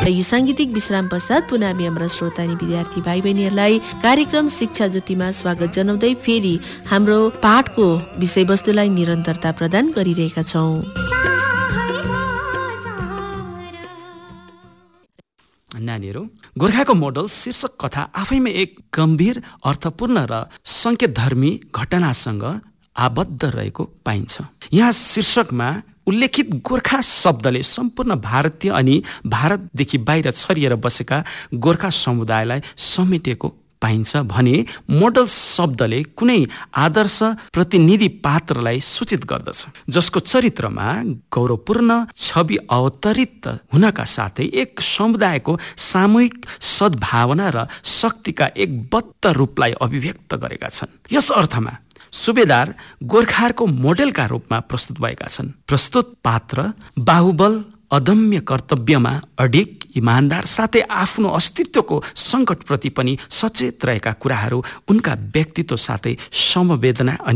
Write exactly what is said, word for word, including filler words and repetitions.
यो साङ्गीतिक विश्राम पश्चात पुनः हामी हाम्रा श्रोता अनि विद्यार्थी भाइ बहिनीहरूलाई कार्यक्रम शिक्षा ज्योतिमा स्वागत जनाउँदै फेरि हाम्रो पाठको विषयवस्तुलाई निरन्तरता प्रदान गरिरहेका छौँ। नानीहरू, गोर्खाको मोडल शीर्षक कथा आफैमा एक गम्भीर, अर्थपूर्ण र सङ्केतधर्मी घटनासँग आबद्ध रहेको पाइन्छ। यहाँ शीर्षकमा उल्लेखित गोर्खा शब्दले सम्पूर्ण भारतीय अनि भारतदेखि बाहिर छरिएर बसेका गोर्खा समुदायलाई समेटेको पाइन्छ भने मोडल शब्दले कुनै आदर्श प्रतिनिधि पात्रलाई सूचित गर्दछ जसको चरित्रमा गौरवपूर्ण छवि अवतरित हुनका साथै एक समुदायको सामूहिक सद्भावना र शक्तिका एक बद्ध रूपलाई अभिव्यक्त गरेका छन्। यस अर्थमा सुबेदार गोर्खाहरूको मोडेलका रूपमा प्रस्तुत भएका छन्। प्रस्तुत पात्र बाहुबल, अदम्य कर्तव्यमा अडिग, इमान्दार साथै आफ्नो अस्तित्वको सङ्कटप्रति पनि सचेत रहेका कुराहरू उनका व्यक्तित्व साथै समवेदना अनि